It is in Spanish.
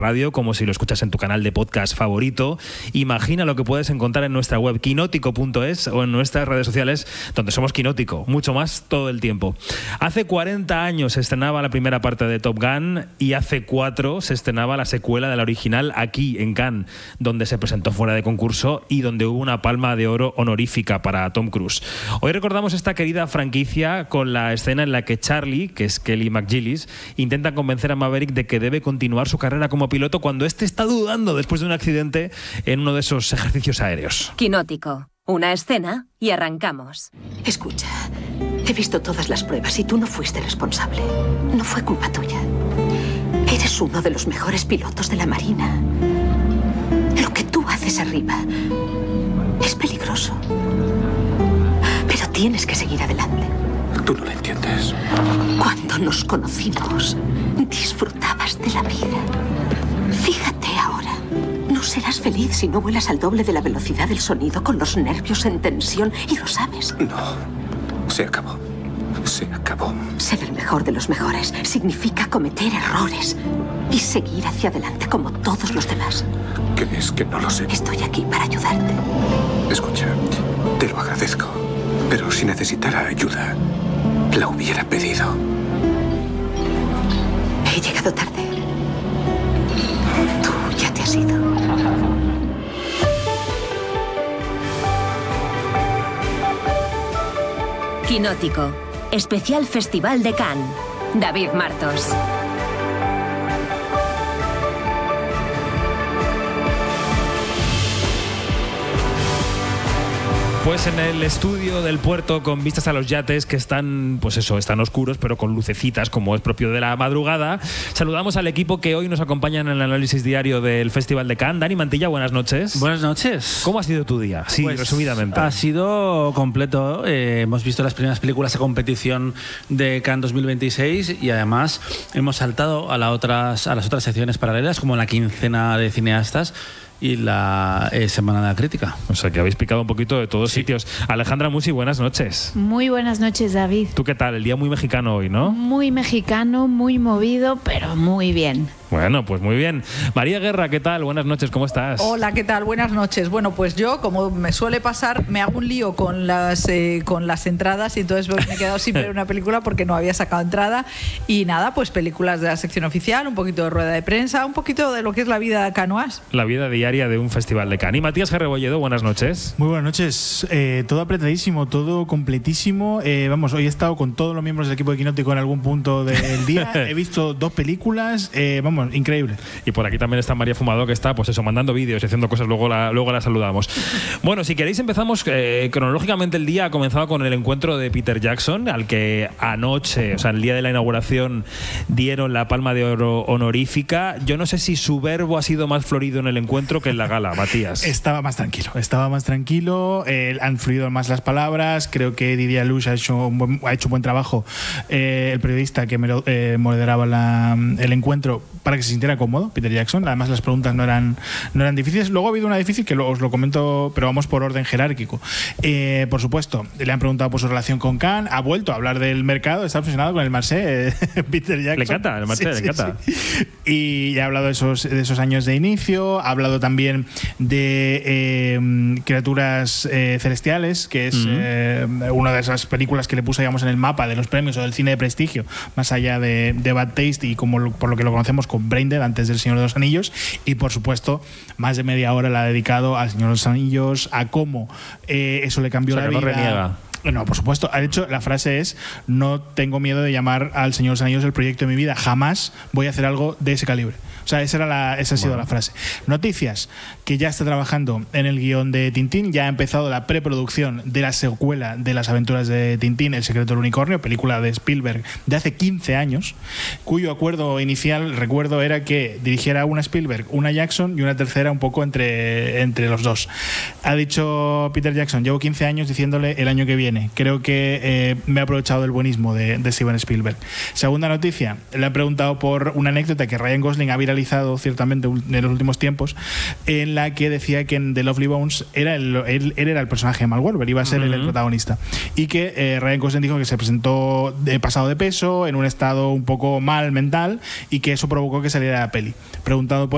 radio como si lo escuchas en tu canal de podcast favorito. Imagina lo que puedes encontrar en nuestra web quinótico.es o en nuestras redes sociales, donde somos Quinótico, mucho más todo el tiempo. Hace 40 años se estrenaba la primera parte de Top Gun y hace 4 se estrenaba la secuela de la original aquí en Cannes, donde se presentó fuera de concurso y donde hubo una palma de oro honorífica para Tom Cruise. Hoy recordamos esta querida franquicia con la escena en la que Charlie, que es Kelly McGillis, intenta convencer a Maverick de que debe continuar su carrera como piloto cuando este está dudando después de un accidente en uno de esos ejercicios aéreos. Quinótico, una escena y arrancamos. Escucha, he visto todas las pruebas y tú no fuiste responsable. No fue culpa tuya. Eres uno de los mejores pilotos de la Marina. Lo que tú haces arriba es peligroso. Pero tienes que seguir adelante. Tú no lo entiendes. Cuando nos conocimos, disfrutabas de la vida. Fíjate ahora. No serás feliz si no vuelas al doble de la velocidad del sonido con los nervios en tensión y lo sabes. No. Se acabó. Se acabó. Ser el mejor de los mejores significa cometer errores y seguir hacia adelante como todos los demás. ¿Crees que no lo sé? Estoy aquí para ayudarte. Escucha, te lo agradezco. Pero si necesitara ayuda, la hubiera pedido. He llegado tarde. Tú ya te has ido. Quinótico, especial Festival de Cannes. David Martos. Pues en el estudio del puerto con vistas a los yates que están, pues eso, están oscuros pero con lucecitas como es propio de la madrugada, saludamos al equipo que hoy nos acompaña en el análisis diario del Festival de Cannes. Dani Mantilla, buenas noches. Buenas noches. ¿Cómo ha sido tu día? Sí, pues, resumidamente. Ha sido completo. Hemos visto las primeras películas a competición de Cannes 2026 y además hemos saltado a las otras secciones paralelas como la quincena de cineastas y la Semana de la Crítica. O sea, que habéis picado un poquito de todos sitios. Alejandra Musi, buenas noches. Muy buenas noches, David. ¿Tú qué tal? El día muy mexicano hoy, ¿no? Muy mexicano, muy movido, pero muy bien. Bueno, pues muy bien. María Guerra, ¿qué tal? Buenas noches, ¿cómo estás? Hola, ¿qué tal? Buenas noches. Bueno, pues yo, como me suele pasar, me hago un lío con las entradas y entonces me he quedado sin ver una película porque no había sacado entrada. Y nada, pues películas de la sección oficial, un poquito de rueda de prensa, un poquito de lo que es la vida canoas. La vida diaria de un festival de Cannes. Y Matías Gerrebolledo, buenas noches. Muy buenas noches. Todo apretadísimo, todo completísimo. Vamos, hoy he estado con todos los miembros del equipo de Quinótico en algún punto del día. He visto 2 películas. Vamos, increíble. Y por aquí también está María Fumado, que está, pues eso, mandando vídeos y haciendo cosas, luego la saludamos. Bueno, si queréis empezamos cronológicamente. El día ha comenzado con el encuentro de Peter Jackson, al que anoche, o sea, el día de la inauguración, dieron la palma de oro honorífica. Yo no sé si su verbo ha sido más florido en el encuentro que en la gala, Matías. Estaba más tranquilo, han fluido más las palabras. Creo que Didier Luch ha hecho un buen trabajo, el periodista que moderaba el encuentro, para que se sintiera cómodo, Peter Jackson. Además, las preguntas no eran difíciles. Luego ha habido una difícil que os lo comento, pero vamos por orden jerárquico. Por supuesto, le han preguntado por su relación con Cannes, ha vuelto a hablar del mercado, está obsesionado con el Marseille, Peter Jackson. Le encanta, el Marseille, le encanta. Sí. Y ha hablado de esos años de inicio, ha hablado también de Criaturas Celestiales, que es una de esas películas que le puso, digamos, en el mapa de los premios o del cine de prestigio, más allá de Bad Taste y por lo que lo conocemos con Braindead, antes del Señor de los Anillos. Y por supuesto, más de media hora la ha dedicado al Señor de los Anillos, a cómo eso le cambió la vida. No reniega. No, por supuesto. Ha hecho, la frase es: no tengo miedo de llamar al Señor de los Anillos el proyecto de mi vida. Jamás voy a hacer algo de ese calibre. O sea, esa ha sido la frase. Noticias: que ya está trabajando en el guión de Tintín, ya ha empezado la preproducción de la secuela de las aventuras de Tintín, El secreto del unicornio, película de Spielberg de hace 15 años, cuyo acuerdo inicial, recuerdo, era que dirigiera una Spielberg, una Jackson y una tercera un poco entre los dos. Ha dicho Peter Jackson: llevo 15 años diciéndole el año que viene. Creo que me he aprovechado del buenismo de Steven Spielberg. Segunda noticia: le han preguntado por una anécdota que Ryan Gosling ha viralizado ciertamente en los últimos tiempos, en la que decía que en The Lovely Bones él era el personaje de Mark Wahlberg, iba a ser el protagonista, y que Ryan Gosling dijo que se presentó pasado de peso, en un estado un poco mal mental, y que eso provocó que saliera la peli. Preguntado por